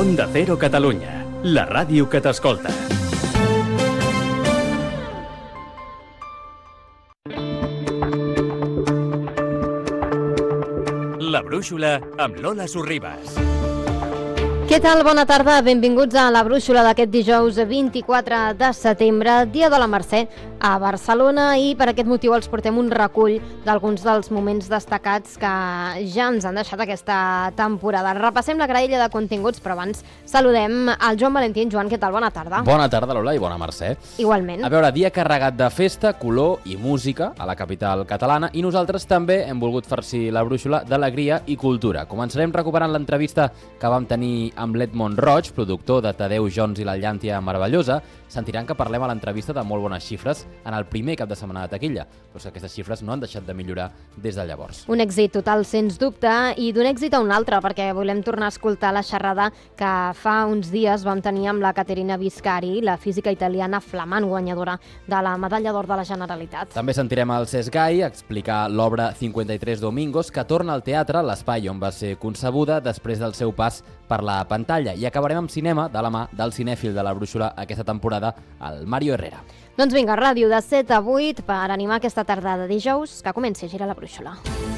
Onda Cero Catalunya, la ràdio que t'escolta. La Brúixola amb Lola Sorribas. Què tal? Bona tarda, benvinguts a la Brúixola d'aquest dijous 24 de setembre, dia de la Mercè a Barcelona, i per aquest motiu els portem un recull d'alguns dels moments destacats que ja ens han deixat aquesta temporada. Repassem la graella de continguts, però abans saludem al Joan Valentín. Joan, què tal? Bona tarda. Bona tarda, Lola, i bona Mercè. Igualment. A veure, dia carregat de festa, color i música a la capital catalana, i nosaltres també hem volgut farcir la Brúixola d'alegria i cultura. Començarem recuperant l'entrevista que vam tenir amb l'Edmond Roig, productor de Tadeu Jones i la Llàntia Meravellosa. Sentiran que parlem a l'entrevista de molt bones xifres en el primer cap de setmana de taquilla, però és que aquestes xifres no han deixat de millorar des de llavors. Un èxit total, sens dubte, i d'un èxit a un altre, perquè volem tornar a escoltar la xerrada que fa uns dies vam tenir amb la Caterina Viscari, la física italiana flamant guanyadora de la Medalla d'Or de la Generalitat. També sentirem el Cesc Gai explicar l'obra 53 Domingos, que torna al teatre, l'espai on va ser concebuda després del seu pas per la pantalla. I acabarem amb cinema de la mà del cinèfil de la Brúixola aquesta temporada, el Mario Herrera. Doncs vinga, ràdio de 7 a 8 per animar aquesta tarda de dijous, que comenci a girar la Brúixola.